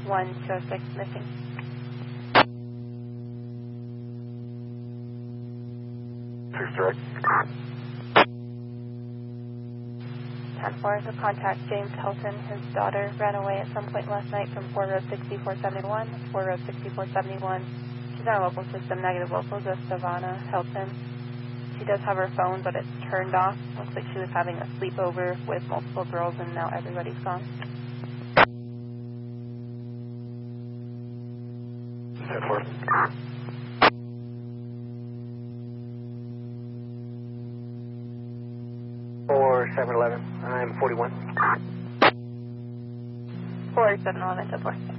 1206 missing. 6 direct. 10-4, to contact James Hilton. His daughter ran away at some point last night from 4 Road 6471. 4 Road 6471. She's on a local system, negative locals of Savannah Hilton. She does have her phone, but it's turned off. Looks like she was having a sleepover with multiple girls, and now everybody's gone. 10-4. 4711. I'm 41. 4711 to 4.